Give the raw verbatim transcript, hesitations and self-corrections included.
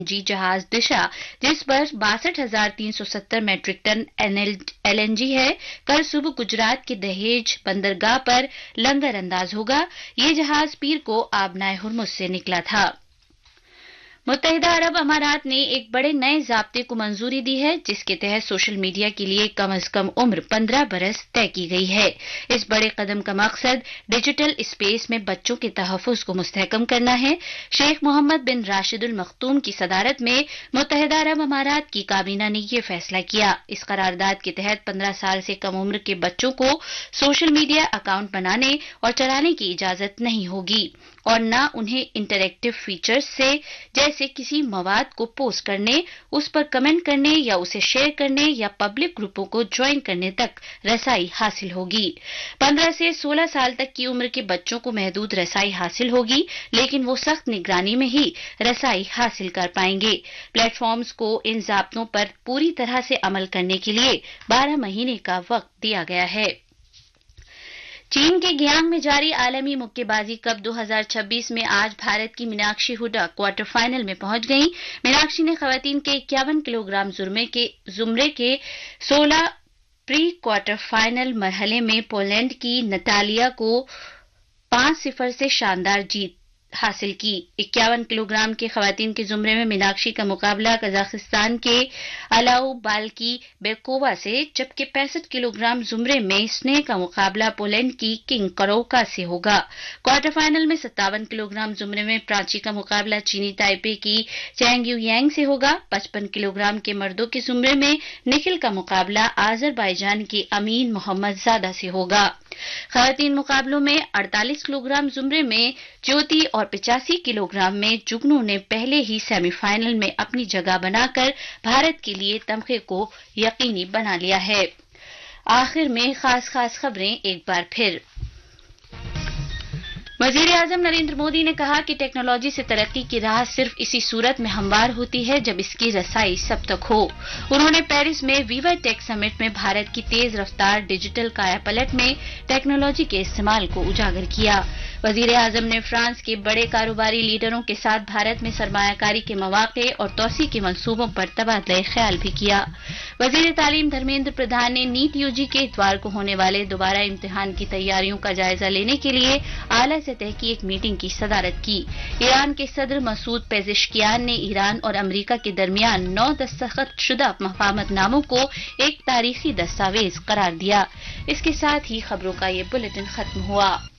جی جہاز دشا جس پر باسٹھ ہزار تین سو ستر metric ton L N G ہے، کل صبح گجرات کے دہیج بندرگاہ پر لنگر انداز ہوگا۔ یہ جہاز پیر کو آبنائے ہرمز سے نکلا تھا۔ متحدہ عرب امارات نے ایک بڑے نئے ضابطے کو منظوری دی ہے، جس کے تحت سوشل میڈیا کے لیے کم از کم عمر پندرہ برس طے کی گئی ہے۔ اس بڑے قدم کا مقصد ڈیجیٹل اسپیس میں بچوں کے تحفظ کو مستحکم کرنا ہے۔ شیخ محمد بن راشد المختوم کی صدارت میں متحدہ عرب امارات کی کابینہ نے یہ فیصلہ کیا۔ اس قرارداد کے تحت پندرہ سال سے کم عمر کے بچوں کو سوشل میڈیا اکاؤنٹ بنانے اور چلانے کی اجازت نہیں ہوگی، اور نہ انہیں انٹریکٹیو فیچرز سے جیسے کسی مواد کو پوسٹ کرنے، اس پر کمنٹ کرنے یا اسے شیئر کرنے یا پبلک گروپوں کو جوائن کرنے تک رسائی حاصل ہوگی۔ پندرہ سے سولہ سال تک کی عمر کے بچوں کو محدود رسائی حاصل ہوگی، لیکن وہ سخت نگرانی میں ہی رسائی حاصل کر پائیں گے۔ پلیٹ فارمز کو ان ضابطوں پر پوری طرح سے عمل کرنے کے لیے بارہ مہینے کا وقت دیا گیا ہے۔ چین کے گیانگ میں جاری عالمی مکے بازی کپ دو ہزار چھبیس میں آج بھارت کی میناکشی ہڈا کوارٹر فائنل میں پہنچ گئیں۔ میناکشی نے خواتین کے اکیاون کلو گرام زمرے کے زمرے کے سولہ پری کوارٹر فائنل مرحلے میں پولینڈ کی نتالیا کو پانچ صفر سے شاندار جیت حاصل کی۔ اکیاون کلو گرام کے خواتین کے زمرے میں میناکشی کا مقابلہ قزاقستان کے الاؤ بالکی بیکووا سے، جبکہ پینسٹھ کلو گرام زمرے میں سنے کا مقابلہ پولینڈ کی کنگ کروکا سے ہوگا۔ کوارٹر فائنل میں ستاون کلو گرام زمرے میں پرانچی کا مقابلہ چینی تائپے کی چینگ یو یانگ سے ہوگا۔ پچپن کلو گرام کے مردوں کے زمرے میں نکھل کا مقابلہ آذربائیجان کے امین محمد زادہ سے ہوگا۔ خواتین مقابلوں میں اڑتالیس کلو گرام زمرے میں جیوتی اور پچاسی کلو گرام میں جگنو نے پہلے ہی سیمی فائنل میں اپنی جگہ بنا کر بھارت کے لیے تمغے کو یقینی بنا لیا ہے۔ آخر میں خاص خاص خبریں ایک بار پھر۔ وزیر اعظم نریندر مودی نے کہا کہ ٹیکنالوجی سے ترقی کی راہ صرف اسی صورت میں ہموار ہوتی ہے جب اس کی رسائی سب تک ہو۔ انہوں نے پیرس میں ویور ٹیک سمٹ میں بھارت کی تیز رفتار ڈیجیٹل کایا پلٹ میں ٹیکنالوجی کے استعمال کو اجاگر کیا۔ وزیر اعظم نے فرانس کے بڑے کاروباری لیڈروں کے ساتھ بھارت میں سرمایہ کاری کے مواقع اور توسیع کے منصوبوں پر تبادلہ خیال بھی کیا۔ وزیر تعلیم دھرمیندر پردھان نے نیٹ یو جی کے اتوار کو ہونے والے دوبارہ امتحان کی تیاریوں کا جائزہ لینے کے لیے اعلیٰ سطح کی ایک میٹنگ کی صدارت کی۔ ایران کے صدر مسعود پیزشکیان نے ایران اور امریکہ کے درمیان نو دستخط شدہ مفاہمت ناموں کو ایک تاریخی دستاویز قرار دیا۔ اس کے ساتھ ہی خبروں کا یہ بلیٹن ختم ہوا۔